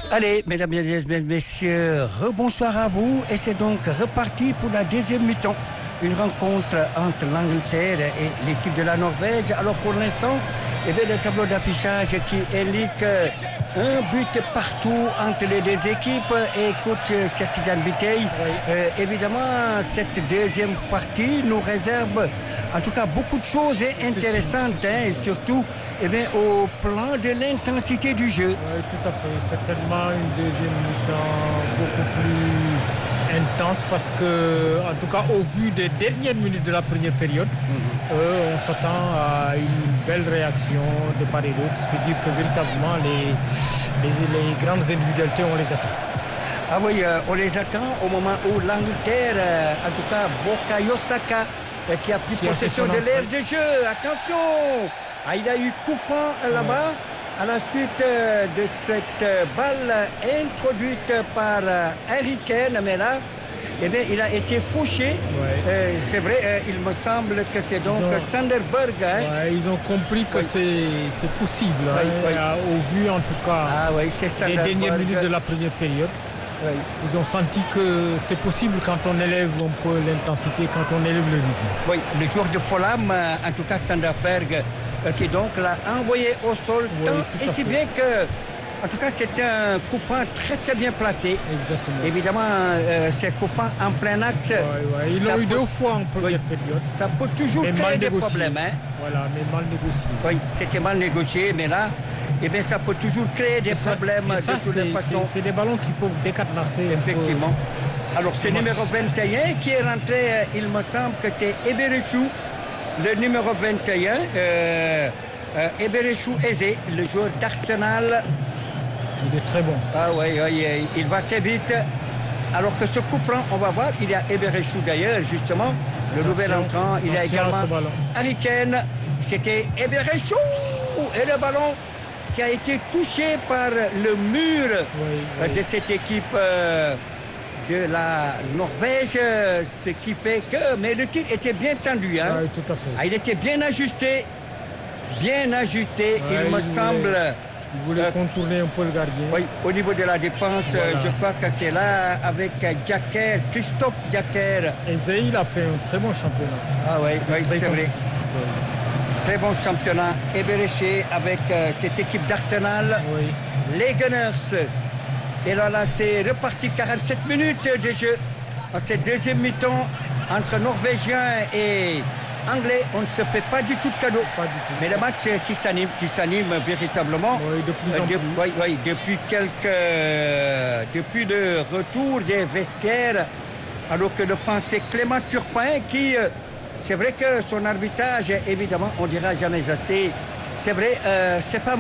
Allez, mesdames et messieurs, rebonsoir à vous et c'est donc reparti pour la deuxième mi-temps. Une rencontre entre l'Angleterre et l'équipe de la Norvège. Alors pour l'instant, le tableau d'affichage qui indique un but partout entre les deux équipes et coach Sertijan Bitey. Évidemment, cette deuxième partie nous réserve en tout cas beaucoup de choses intéressantes et surtout au plan de l'intensité du jeu. Oui, tout à fait. Certainement une deuxième mi-temps beaucoup plus intense parce que, en tout cas, au vu des dernières minutes de la première période, on s'attend à une belle réaction de part et d'autre. C'est dire que véritablement les grandes individualités, on les attend. Ah oui, on les attend au moment où l'Angleterre, en tout cas Bukayo Saka, qui a pris possession de l'aire de jeu. Attention! Il a eu coup franc là-bas à la suite de cette balle introduite par Harry Kane, mais là, il a été fauché. C'est vrai, il me semble que c'est donc Sanderberg. Ils ont compris que c'est possible, au vu en tout cas des dernières minutes de la première période. Ils ont senti que c'est possible quand on élève un peu l'intensité, quand on élève le rythme. Oui, le joueur de Fulham, en tout cas Sanderberg, qui donc l'a envoyé au sol, et si bien que, en tout cas, c'est un coup franc très très bien placé. Exactement. Évidemment, c'est coup franc en plein axe. Ils l'ont eu 2 fois en première période. Ça peut toujours créer des problèmes. Voilà, mais mal négocié. Oui, c'était mal négocié, mais là, ça peut toujours créer des problèmes de toutes les façons. C'est des ballons qui peuvent décadenasser. Effectivement. Alors, c'est numéro 21 qui est rentré, il me semble que c'est Eberechou. Le numéro 21, Eberechou Eze, le joueur d'Arsenal. Il est très bon. Il va très vite. Alors que ce coup franc, on va voir, il y a Eberechou d'ailleurs, justement, le nouvel entrant. Il y a également Harry Kane. C'était Eberechou. Et le ballon qui a été touché par le mur de cette équipe de la Norvège, ce qui fait que... Mais le tir était bien tendu. Oui, tout à fait. Il était bien ajusté. Bien ajusté, il me semble. Il voulait contourner un peu le gardien. Oui, au niveau de la défense, je crois que c'est là avec Jacker, Christophe Jacker. Et il a fait un très bon championnat. Oui, c'est vrai. Très bon championnat. Eberechi avec cette équipe d'Arsenal. Les Gunners. Et là, c'est reparti 47 minutes de jeu. En cette deuxième mi-temps, entre Norvégiens et Anglais, on ne se fait pas du tout de cadeau. Pas du tout. Mais le match qui s'anime véritablement. Oui, de plus en plus. Depuis le retour des vestiaires, alors que le Français Clément Turpin, qui, c'est vrai que son arbitrage, évidemment, on ne dira jamais assez. C'est vrai, c'est pas